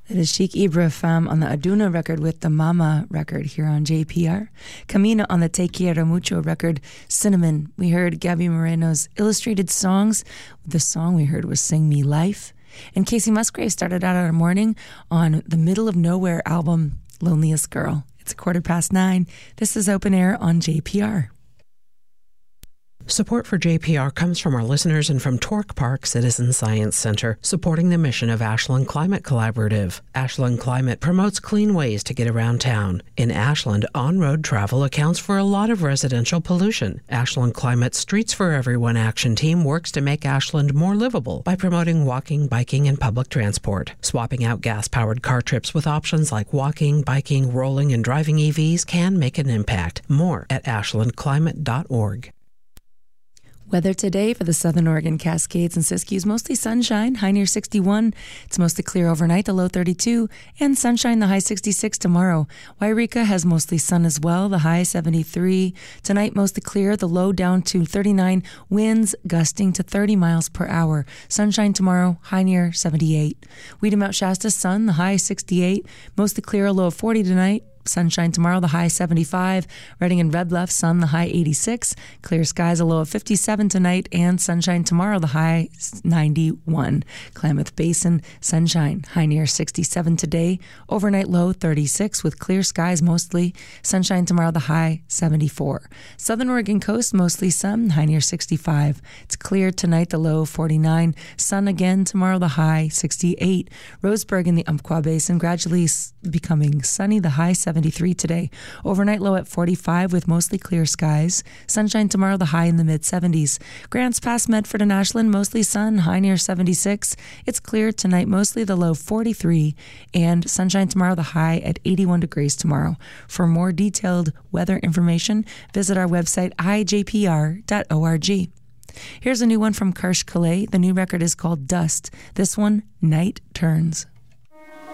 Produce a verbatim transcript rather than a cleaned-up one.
It is Chic Ibrahim on the Aduna record with the Mama record here on J P R. Camina on the Te Quiero Mucho record, Cinnamon. We heard Gabby Moreno's Illustrated Songs. The song we heard was Sing Me Life. And Casey Musgrave started out our morning on the Middle of Nowhere album, Loneliest Girl. It's a quarter past nine. This is Open Air on J P R. Support for J P R comes from our listeners and from Torque Park Citizen Science Center, supporting the mission of Ashland Climate Collaborative. Ashland Climate promotes clean ways to get around town. In Ashland, on-road travel accounts for a lot of residential pollution. Ashland Climate's Streets for Everyone action team works to make Ashland more livable by promoting walking, biking, and public transport. Swapping out gas-powered car trips with options like walking, biking, rolling, and driving E Vs can make an impact. More at ashland climate dot org. Weather today for the Southern Oregon Cascades and Siskiyous, mostly sunshine, high near sixty-one. It's mostly clear overnight, the low thirty-two, and sunshine, the high sixty-six tomorrow. Wairika has mostly sun as well, the high seventy-three. Tonight, mostly clear, the low down to thirty-nine, winds gusting to thirty miles per hour. Sunshine tomorrow, high near seventy-eight. Weedon Mount Shasta, sun, the high sixty-eight, mostly clear, a low of forty tonight. Sunshine tomorrow, the high seventy-five. Reading and Red Bluff, sun, the high eighty-six. Clear skies, a low of fifty-seven tonight. And sunshine tomorrow, the high ninety-one. Klamath Basin, sunshine, high near sixty-seven today. Overnight low thirty-six with clear skies mostly. Sunshine tomorrow, the high seventy-four. Southern Oregon coast, mostly sun, high near sixty-five. It's clear tonight, the low forty-nine. Sun again tomorrow, the high sixty-eight. Roseburg in the Umpqua Basin, gradually becoming sunny, the high seventy-three today. Overnight low at forty-five with mostly clear skies. Sunshine tomorrow, the high in the mid-seventies. Grants Pass, Medford and Ashland, mostly sun, high near seventy-six. It's clear tonight, mostly the low forty-three. And sunshine tomorrow, the high at eighty-one degrees tomorrow. For more detailed weather information, visit our website, i j p r dot org. Here's a new one from Karsh Kalei. The new record is called Dust. This one, Night Turns.